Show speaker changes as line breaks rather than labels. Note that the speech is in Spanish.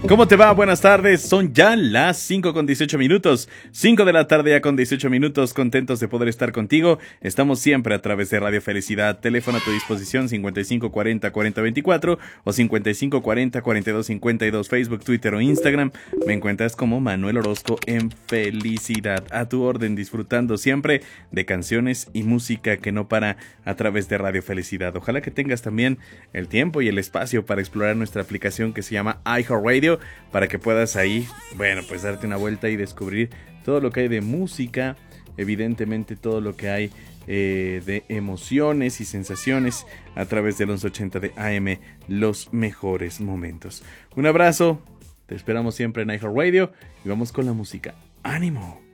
¿Cómo te va? Buenas tardes. Son ya las 5:18. 5 de la tarde ya con 18 minutos. Contentos de poder estar contigo. Estamos siempre a través de Radio Felicidad. Teléfono a tu disposición 5540-4024 o 5540-4252. Facebook, Twitter o Instagram. Me encuentras como Manuel Orozco en Felicidad. A tu orden, disfrutando siempre de canciones y música que no para a través de Radio Felicidad. Ojalá que tengas también el tiempo y el espacio para explorar nuestra aplicación que se llama iHeartRadio, para que puedas ahí, bueno, pues darte una vuelta y descubrir todo lo que hay de música, evidentemente todo lo que hay de emociones y sensaciones a través de los 80 de AM, los mejores momentos. Un abrazo, te esperamos siempre en iHeartRadio y vamos con la música. ¡Ánimo!